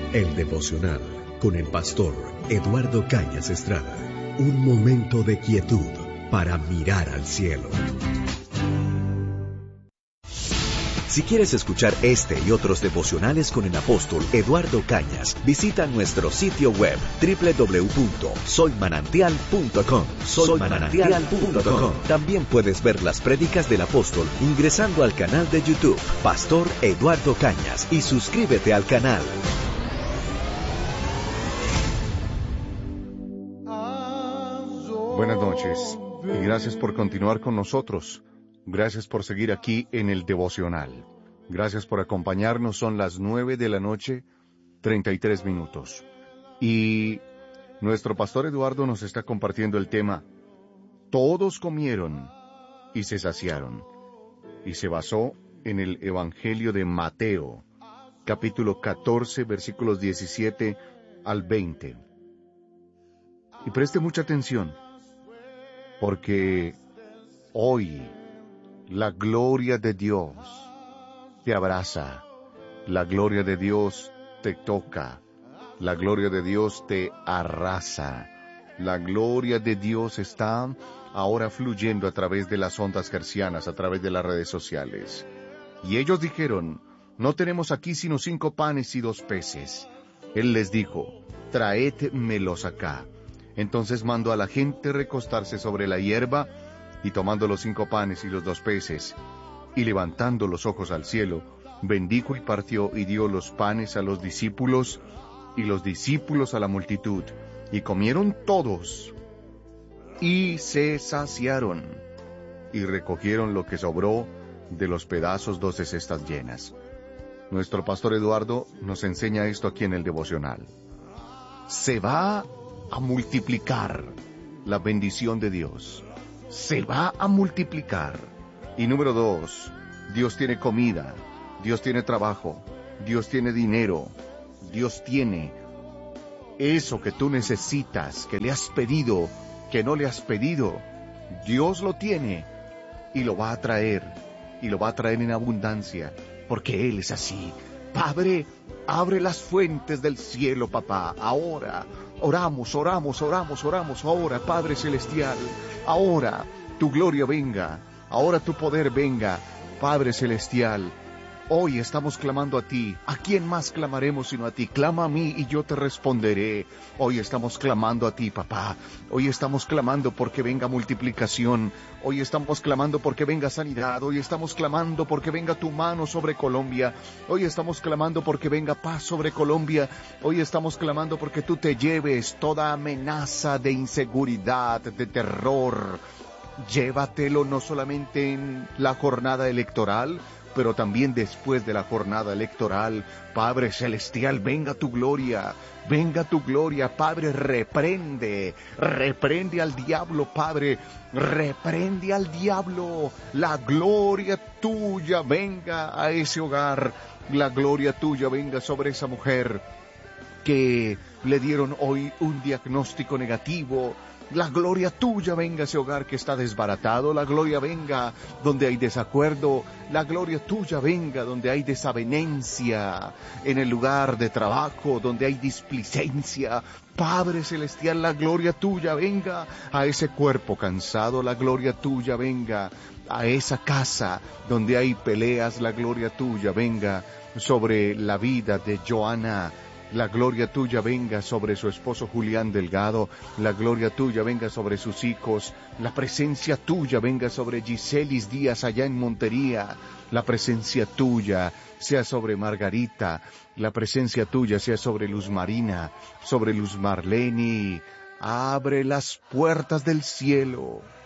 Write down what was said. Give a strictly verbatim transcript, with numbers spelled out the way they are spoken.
El devocional con el pastor Eduardo Cañas Estrada. Un momento de quietud para mirar al cielo. Si quieres escuchar este y otros devocionales con el apóstol Eduardo Cañas, visita nuestro sitio web doble u doble u doble u punto soy manantial punto com. soy manantial punto com. También puedes ver las prédicas del apóstol ingresando al canal de YouTube Pastor Eduardo Cañas y suscríbete al canal. Buenas noches y gracias por continuar con nosotros. Gracias por seguir aquí en el devocional. Gracias por acompañarnos. Son las nueve de la noche, treinta y tres minutos. Y nuestro pastor Eduardo nos está compartiendo el tema Todos comieron y se saciaron. Y se basó en el Evangelio de Mateo, capítulo catorce, versículos diecisiete al veinte. Y preste mucha atención, porque hoy la gloria de Dios te abraza, la gloria de Dios te toca, la gloria de Dios te arrasa, la gloria de Dios está ahora fluyendo a través de las ondas hercianas, a través de las redes sociales. Y ellos dijeron, no tenemos aquí sino cinco panes y dos peces. Él les dijo, traédmelos acá. Entonces mandó a la gente recostarse sobre la hierba, y tomando los cinco panes y los dos peces, y levantando los ojos al cielo, bendijo y partió y dio los panes a los discípulos, y los discípulos a la multitud, y comieron todos, y se saciaron, y recogieron lo que sobró de los pedazos doce cestas llenas. Nuestro pastor Eduardo nos enseña esto aquí en el devocional. Se va a multiplicar la bendición de Dios. Se va a multiplicar. Y número dos, Dios tiene comida, Dios tiene trabajo, Dios tiene dinero, Dios tiene eso que tú necesitas, que le has pedido, que no le has pedido. Dios lo tiene y lo va a traer, y lo va a traer en abundancia, porque Él es así. Padre, abre las fuentes del cielo, papá, ahora. Oramos, oramos, oramos, oramos, ahora, Padre Celestial, ahora tu gloria venga, ahora tu poder venga, Padre Celestial. Hoy estamos clamando a ti. ¿A quién más clamaremos sino a ti? Clama a mí y yo te responderé. Hoy estamos clamando a ti, papá. Hoy estamos clamando porque venga multiplicación. Hoy estamos clamando porque venga sanidad. Hoy estamos clamando porque venga tu mano sobre Colombia. Hoy estamos clamando porque venga paz sobre Colombia. Hoy estamos clamando porque tú te lleves toda amenaza de inseguridad, de terror. Llévatelo no solamente en la jornada electoral, pero también después de la jornada electoral. Padre Celestial, venga tu gloria, venga tu gloria, Padre, reprende, reprende al diablo, Padre, reprende al diablo, la gloria tuya venga a ese hogar, la gloria tuya venga sobre esa mujer que le dieron hoy un diagnóstico negativo. La gloria tuya venga a ese hogar que está desbaratado. La gloria venga donde hay desacuerdo. La gloria tuya venga donde hay desavenencia en el lugar de trabajo, donde hay displicencia. Padre Celestial, la gloria tuya venga a ese cuerpo cansado. La gloria tuya venga a esa casa donde hay peleas. La gloria tuya venga sobre la vida de Joana. La gloria tuya venga sobre su esposo Julián Delgado. La gloria tuya venga sobre sus hijos. La presencia tuya venga sobre Giselis Díaz allá en Montería. La presencia tuya sea sobre Margarita. La presencia tuya sea sobre Luz Marina, sobre Luz Marleni. Abre las puertas del cielo.